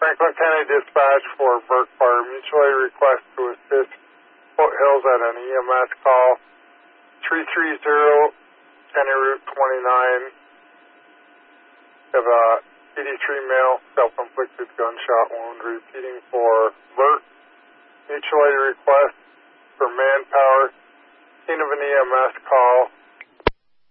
Franklin County Dispatch for Burke Fire. Mutual aid request to assist Foothills at an EMS call. 330 County Route 29. Have a 83 male self-inflicted gunshot wound. Repeating for Burt. Mutual aid request for manpower. Scene of an EMS call.